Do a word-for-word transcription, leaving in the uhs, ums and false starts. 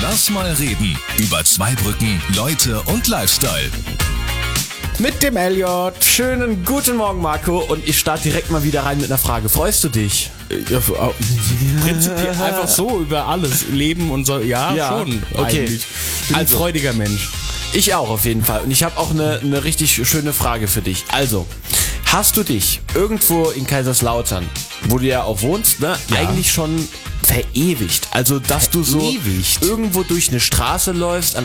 Lass mal reden über Zweibrücken, Leute und Lifestyle. Mit dem Elliot. Schönen guten Morgen, Marco. Und ich starte direkt mal wieder rein mit einer Frage. Freust du dich? Ja, prinzipiell einfach so über alles. Leben und so. Ja, Ja, schon. okay. Eigentlich. Ich bin Also. ein freudiger Mensch. Ich auch auf jeden Fall. Und ich habe auch eine, eine richtig schöne Frage für dich. Also, hast du dich irgendwo in Kaiserslautern, wo du ja auch wohnst, ne, Ja. eigentlich schon verewigt? Also, dass du so Verewigt? irgendwo durch eine Straße läufst, an